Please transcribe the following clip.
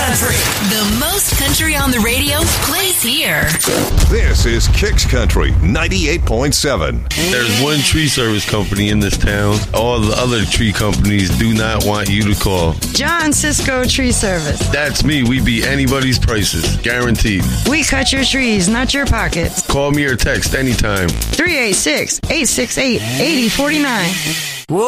Country. The most country on the radio plays here. This is Kicks Country 98.7. There's one tree service company in this town. All the other tree companies do not want you to call. John Cisco Tree Service. That's me. We beat anybody's prices. Guaranteed. We cut your trees, not your pockets. Call me or text anytime. 386-868-8049.